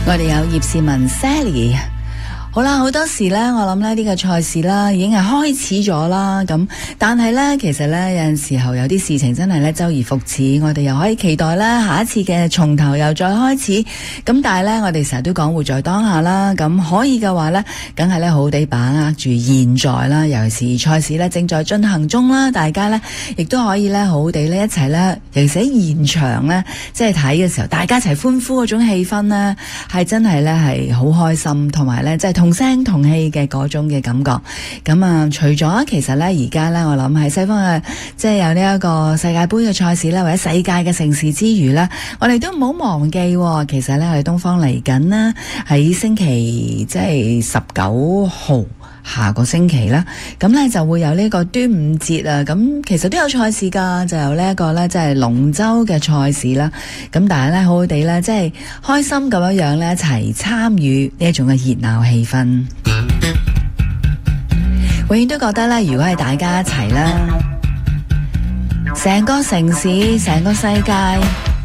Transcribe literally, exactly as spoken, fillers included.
我哋有葉倩文 Sally。好啦，好多時呢，我諗呢呢個賽事啦，已經係開始咗啦。咁，但係呢，其實呢，有陣時候有啲事情真係呢周而復始，我哋又可以期待啦，下一次嘅從頭又再開始。咁但係呢，我哋成日都講活在當下啦。咁可以嘅話呢，梗係呢好好地把握住現在啦。尤其是賽事呢正在進行中啦，大家呢亦都可以呢好好地呢一齊呢，尤其是喺現場呢，即係睇嘅時候，大家一齊歡呼嗰種氣氛呢，係真係呢係好開心，同埋呢即係同聲同氣嘅嗰種嘅感覺。咁啊，除咗其實呢而家呢，我諗喺西方嘅即係有呢一個世界盃嘅賽事啦，或者世界嘅盛事之餘呢，我哋都唔好忘記，其實呢我哋東方嚟緊啦，喺星期即係十九號。下個星期啦，咁呢就會有呢個端午節啊，咁其實都有賽事噶，就有呢一個呢，即係龍舟嘅賽事啦。咁但係呢，好好地呢，即係開心咁樣樣呢，一齊參與呢一種嘅熱鬧氣氛。永遠都覺得呢，如果係大家一齊啦，成個城市、成個世界